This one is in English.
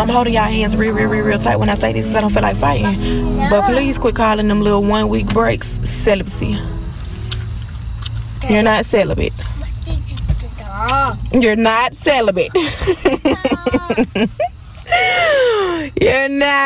I'm holding y'all hands real tight when I say this because I don't feel like fighting. But please quit calling them little 1 week breaks celibacy. You're not celibate. You're not celibate.